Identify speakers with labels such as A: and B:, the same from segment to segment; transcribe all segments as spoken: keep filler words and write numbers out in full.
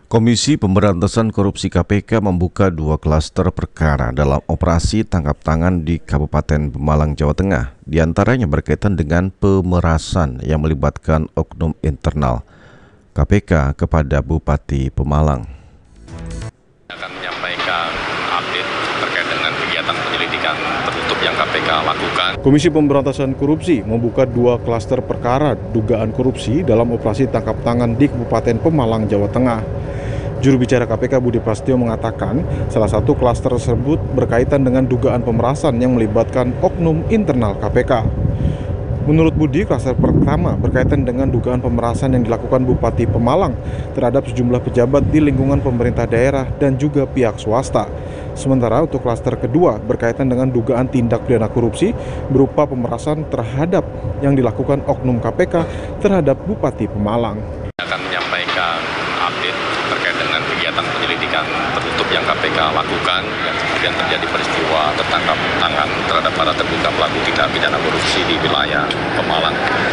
A: Komisi Pemberantasan Korupsi K P K membuka dua klaster perkara dalam operasi tangkap tangan di Kabupaten Pemalang, Jawa Tengah. Di antaranya berkaitan dengan pemerasan yang melibatkan oknum internal K P K kepada Bupati Pemalang.
B: Akan menyampaikan update terkait dengan kegiatan penyelidikan tertutup yang K P K lakukan.
C: Komisi Pemberantasan Korupsi membuka dua klaster perkara dugaan korupsi dalam operasi tangkap tangan di Kabupaten Pemalang, Jawa Tengah. Juru bicara K P K Budi Prasetyo mengatakan salah satu klaster tersebut berkaitan dengan dugaan pemerasan yang melibatkan oknum internal K P K. Menurut Budi, klaster pertama berkaitan dengan dugaan pemerasan yang dilakukan Bupati Pemalang terhadap sejumlah pejabat di lingkungan pemerintah daerah dan juga pihak swasta. Sementara untuk klaster kedua berkaitan dengan dugaan tindak pidana korupsi berupa pemerasan terhadap yang dilakukan oknum K P K terhadap Bupati Pemalang.
B: Akan menyampaikan update terkait dengan kegiatan penyelidikan tertutup yang K P K lakukan yang kemudian terjadi peristiwa tertangkap tangan terhadap para terduga pelaku tindak pidana korupsi di wilayah Pemalang.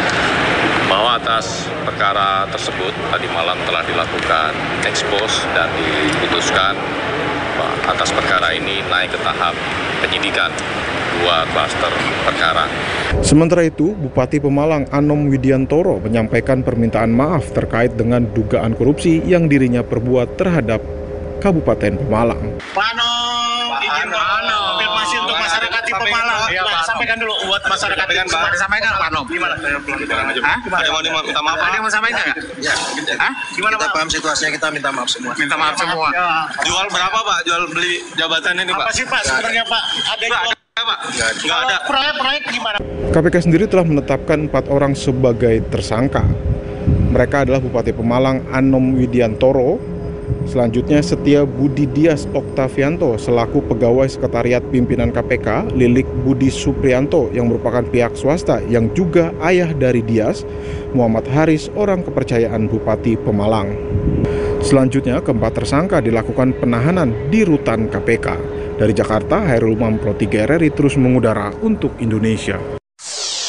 B: Bahwa atas perkara tersebut tadi malam telah dilakukan ekspos dan diputuskan atas perkara ini naik ke tahap penyidikan dua klaster perkara.
C: Sementara itu, Bupati Pemalang Anom Widiantoro menyampaikan permintaan maaf terkait dengan dugaan korupsi yang dirinya perbuat terhadap Kabupaten Pemalang.
D: Pak Anom, izin konfirmasi untuk masyarakat di Pemalang.
E: Iya,
D: nah, sampaikan dulu buat masyarakat di Pemalang.
E: Disampaikan Pak Anom.
D: Gimana?
E: Hah?
D: Ada yang mau minta maaf?
E: Ada yang mau sampaikan nggak?
D: Ya,
E: Hah?
D: gimana
E: Kita
D: Pak?
E: paham situasinya, kita minta maaf semua. Minta maaf semua.
D: Ya.
F: Jual berapa Pak? Jual beli jabatan ini Pak?
D: Apa sih Pak sebenarnya Pak? Ada
F: Nggak
D: jual-
F: ada Pak? Nggak
D: Kalau
F: ada.
D: proyek-proyek gimana?
C: K P K sendiri telah menetapkan empat orang sebagai tersangka. Mereka adalah Bupati Pemalang Anom Widiantoro, selanjutnya Setia Budi Dias Oktavianto selaku pegawai sekretariat pimpinan K P K, Lilik Budi Suprianto yang merupakan pihak swasta yang juga ayah dari Dias, Muhammad Haris orang kepercayaan Bupati Pemalang. Selanjutnya keempat tersangka dilakukan penahanan di rutan K P K. Dari Jakarta, Hairul Umam Pro tiga R R I terus mengudara untuk Indonesia.